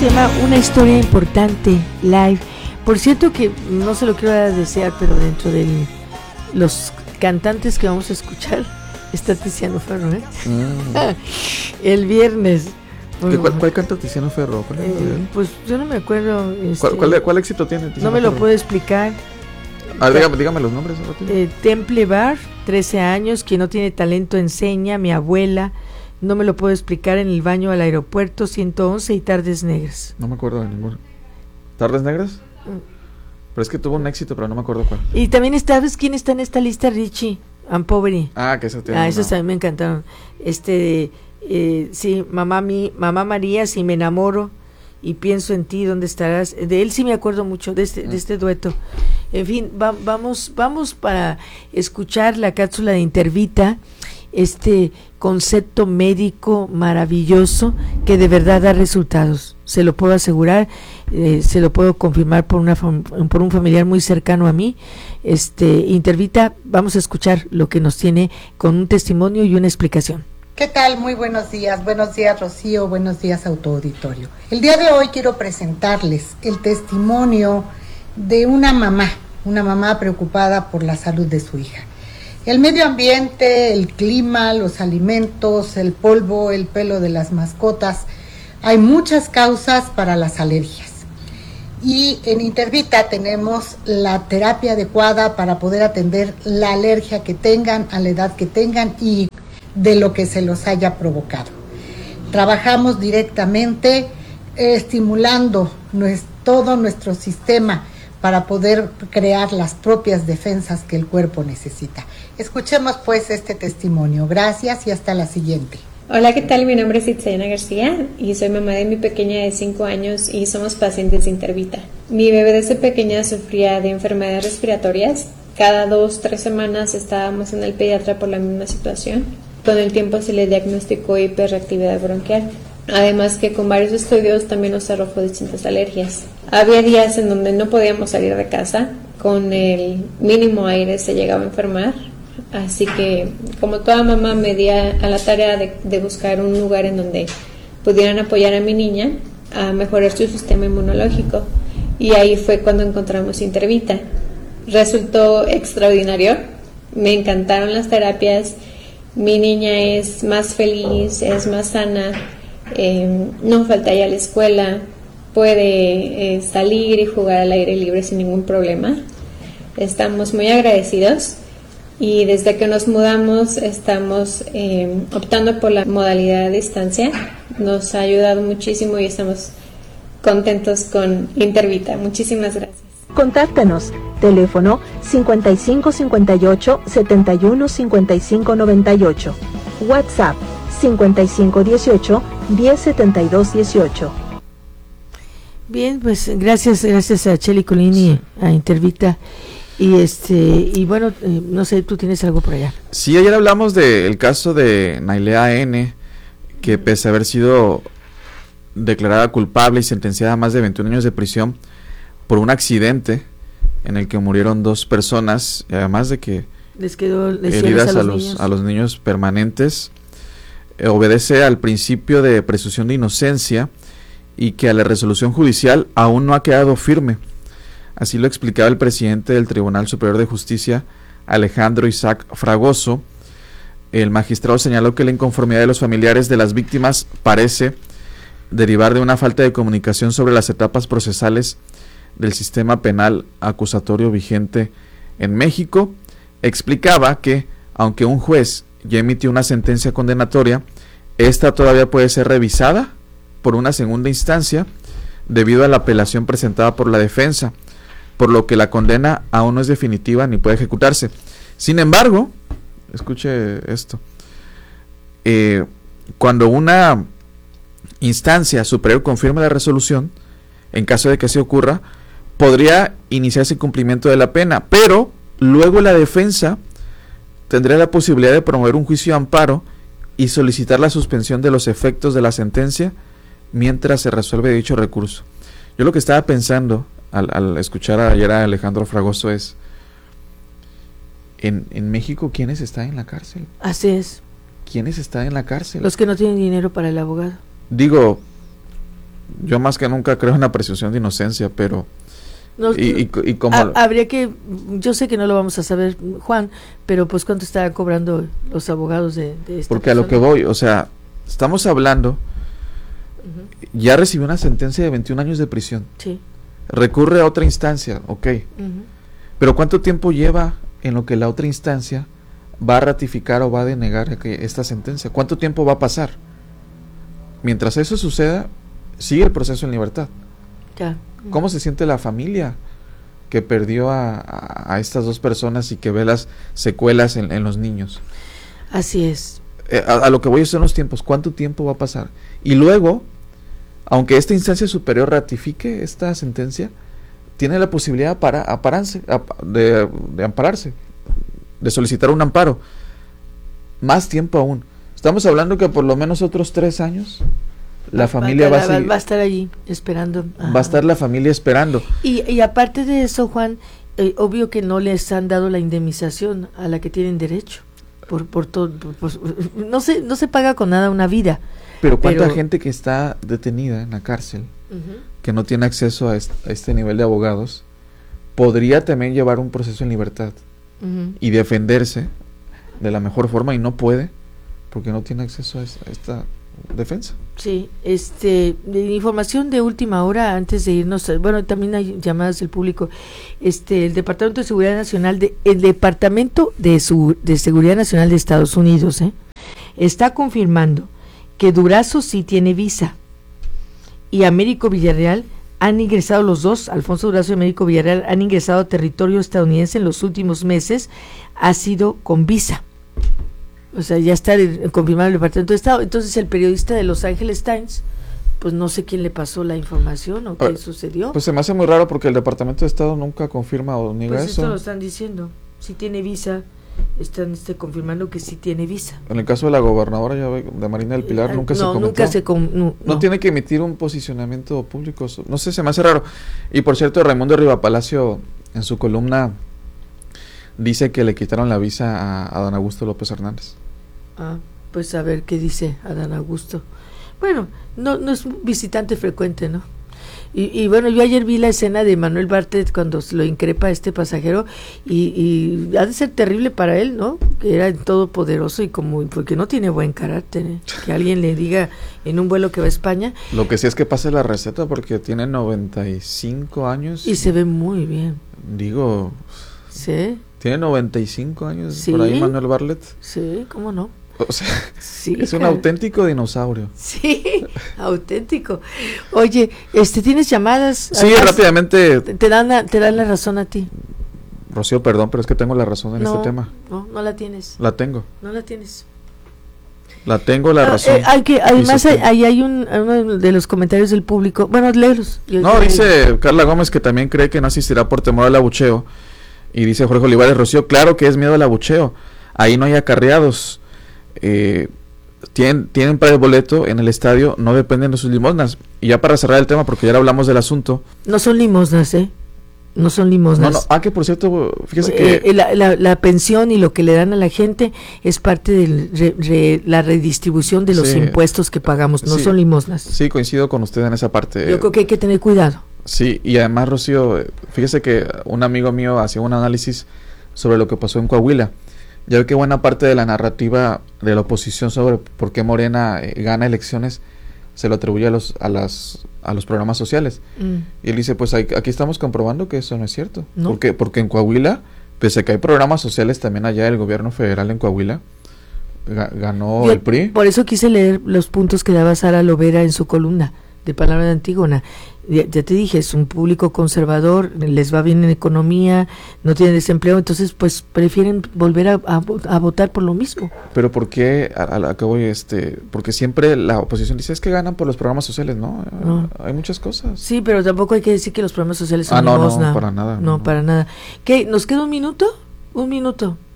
llama Una historia importante, live. Por cierto que no se lo quiero desear, pero dentro de los cantantes que vamos a escuchar está Tiziano Ferro, ¿eh? El viernes. ¿Cuál canta Tiziano Ferro? Pues yo no me acuerdo. ¿Cuál éxito tiene Tiziano No me lo Ferro? puedo explicar. Dígame los nombres. Temple Bar, 13 años, quien no tiene talento enseña, mi abuela, no me lo puedo explicar, en el baño al aeropuerto, 111 y Tardes Negras. No me acuerdo de ninguno. ¿Tardes Negras? Pero es que tuvo un éxito, pero no me acuerdo cuál. Y también ¿sabes quién está en esta lista? Richie and Poverty. Que eso tiene. Esos también me encantaron. Sí, mamá María, si me enamoro y pienso en ti, ¿dónde estarás? De él sí me acuerdo mucho, de este dueto. En fin, vamos para escuchar la cápsula de Intervita, este concepto médico maravilloso que de verdad da resultados. Se lo puedo asegurar, se lo puedo confirmar por un familiar muy cercano a mí. Intervita, vamos a escuchar lo que nos tiene con un testimonio y una explicación. ¿Qué tal? Muy buenos días Rocío, buenos días a tu auditorio. El día de hoy quiero presentarles el testimonio de una mamá preocupada por la salud de su hija. El medio ambiente, el clima, los alimentos, el polvo, el pelo de las mascotas, hay muchas causas para las alergias. Y en Intervita tenemos la terapia adecuada para poder atender la alergia que tengan, a la edad que tengan y de lo que se los haya provocado. Trabajamos directamente estimulando todo nuestro sistema para poder crear las propias defensas que el cuerpo necesita. Escuchemos pues este testimonio. Gracias y hasta la siguiente. Hola, ¿qué tal? Mi nombre es Itzayana García y soy mamá de mi pequeña de 5 años y somos pacientes de Intervita. Mi bebé desde pequeña sufría de enfermedades respiratorias. Cada 2-3 semanas estábamos en el pediatra por la misma situación. Con el tiempo se le diagnosticó hiperreactividad bronquial. Además que con varios estudios también nos arrojó distintas alergias. Había días en donde no podíamos salir de casa, con el mínimo aire se llegaba a enfermar, así que como toda mamá me di a la tarea de buscar un lugar en donde pudieran apoyar a mi niña a mejorar su sistema inmunológico, y ahí fue cuando encontramos Intervita. Resultó extraordinario, me encantaron las terapias, mi niña es más feliz, es más sana, no falta ya a la escuela, puede salir y jugar al aire libre sin ningún problema. Estamos muy agradecidos y desde que nos mudamos estamos optando por la modalidad a distancia. Nos ha ayudado muchísimo y estamos contentos con Intervita. Muchísimas gracias. Contáctanos, teléfono 55 58 71 55 98, WhatsApp 55 18 10 72 18. Bien, pues gracias a Chely Colini, a Intervita. Y bueno, no sé, tú tienes algo por allá. Sí, ayer hablamos del caso de Nailea N, que pese a haber sido declarada culpable y sentenciada a más de 21 años de prisión por un accidente en el que murieron 2 personas, y además de que les quedó heridas a los niños permanentes, obedece al principio de presunción de inocencia y que a la resolución judicial aún no ha quedado firme. Así lo explicaba el presidente del Tribunal Superior de Justicia, Alejandro Isaac Fragoso. El magistrado señaló que la inconformidad de los familiares de las víctimas parece derivar de una falta de comunicación sobre las etapas procesales del sistema penal acusatorio vigente en México. Explicaba que, aunque un juez ya emitió una sentencia condenatoria, esta todavía puede ser revisada por una segunda instancia debido a la apelación presentada por la defensa, por lo que la condena aún no es definitiva ni puede ejecutarse. Sin embargo, escuche esto, cuando una instancia superior confirme la resolución, en caso de que así ocurra, podría iniciarse el cumplimiento de la pena, pero luego la defensa tendría la posibilidad de promover un juicio de amparo y solicitar la suspensión de los efectos de la sentencia mientras se resuelve dicho recurso. Yo lo que estaba pensando al escuchar ayer a Alejandro Fragoso es, en México, ¿quiénes están en la cárcel? Así es. ¿Quiénes están en la cárcel? Los que no tienen dinero para el abogado. Digo, yo más que nunca creo en la presunción de inocencia, pero No, y como habría que, yo sé que no lo vamos a saber, Juan, pero pues cuánto están cobrando los abogados de esta porque persona. a lo que voy, o sea, estamos hablando, ya recibió una sentencia de 21 años de prisión, Sí. recurre a otra instancia, ok, pero ¿cuánto tiempo lleva en lo que la otra instancia va a ratificar o va a denegar esta sentencia? ¿Cuánto tiempo va a pasar? Mientras eso suceda, sigue el proceso en libertad. Ya. ¿Cómo se siente la familia que perdió a estas dos personas y que ve las secuelas en los niños? Así es. A lo que voy son los tiempos. ¿Cuánto tiempo va a pasar? Y luego, aunque esta instancia superior ratifique esta sentencia, tiene la posibilidad de ampararse, de solicitar un amparo. Más tiempo aún. Estamos hablando que por lo menos otros 3 años la familia va a estar allí esperando. Ajá. Va a estar la familia esperando. Y aparte de eso, Juan, obvio que no les han dado la indemnización a la que tienen derecho. Por todo, no se paga con nada una vida. Pero cuánta gente que está detenida en la cárcel, que no tiene acceso a este nivel de abogados, podría también llevar un proceso en libertad y defenderse de la mejor forma y no puede porque no tiene acceso a esta defensa. Sí, de información de última hora antes de irnos, bueno, también hay llamadas del público. El Departamento de Seguridad Nacional el Departamento de Seguridad Nacional de Estados Unidos, está confirmando que Durazo sí tiene visa y Américo Villarreal han ingresado, los dos, Alfonso Durazo y Américo Villarreal, han ingresado a territorio estadounidense en los últimos meses, ha sido con visa. O sea, ya está confirmado el Departamento de Estado. Entonces el periodista de Los Angeles Times, pues no sé quién le pasó la información o qué sucedió. Pues se me hace muy raro porque el Departamento de Estado nunca confirma o niega pues eso. Esto lo están diciendo. Si tiene visa, están confirmando que sí tiene visa. En el caso de la gobernadora de Marina del Pilar nunca se comentó. No tiene que emitir un posicionamiento público. No sé, se me hace raro. Y por cierto, Raimundo Rivapalacio en su columna dice que le quitaron la visa a Adán Augusto López Hernández. Pues a ver qué dice Adán Augusto. Bueno, no es un visitante frecuente, ¿no? Y bueno, yo ayer vi la escena de Manuel Bartlett cuando lo increpa a este pasajero y ha de ser terrible para él, ¿no? Que era todopoderoso y porque no tiene buen carácter, que alguien le diga en un vuelo que va a España. Lo que sí es que pase la receta porque tiene 95 años. Y se ve muy bien. Digo... Sí. Tiene 95 años, ¿Sí? Por ahí Manuel Bartlett. Sí, ¿cómo no? O sea, sí, es un auténtico dinosaurio. Sí, auténtico. Oye, ¿tienes llamadas? Sí, además, rápidamente. Te dan la razón a ti. Rocío, perdón, pero es que tengo la razón en este tema. No la tienes. La tengo. No la tienes. La tengo, la razón. Además, ahí hay uno de los comentarios del público. Bueno, léelos. Dice Carla Gómez que también cree que no asistirá por temor al abucheo. Y dice Jorge Olivares, Rocío, claro que es miedo al abucheo. Ahí no hay acarreados. Tienen para el boleto en el estadio, no dependen de sus limosnas. Y ya para cerrar el tema, porque ya hablamos del asunto. No son limosnas, no son limosnas. Que por cierto, fíjese que la pensión y lo que le dan a la gente es parte de la redistribución de los impuestos que pagamos, no son limosnas. Sí, coincido con usted en esa parte. Yo creo que hay que tener cuidado. Sí, y además, Rocío, fíjese que un amigo mío hacía un análisis sobre lo que pasó en Coahuila. Ya ve que buena parte de la narrativa de la oposición sobre por qué Morena gana elecciones se lo atribuye a los programas sociales. Y él dice, pues aquí estamos comprobando que eso no es cierto. ¿No? Porque en Coahuila, pese a que hay programas sociales también allá, el gobierno federal en Coahuila ganó el PRI. Por eso quise leer los puntos que daba Sara Lovera en su columna de Palabra de Antígona. Ya te dije, es un público conservador, les va bien en economía, no tienen desempleo, entonces pues prefieren volver a votar por lo mismo. Pero ¿por qué? A la que voy, porque siempre la oposición dice, es que ganan por los programas sociales, ¿no? Hay muchas cosas. Sí, pero tampoco hay que decir que los programas sociales son limosna. No, para nada. No, para nada. ¿Qué? ¿Nos queda un minuto? Un minuto.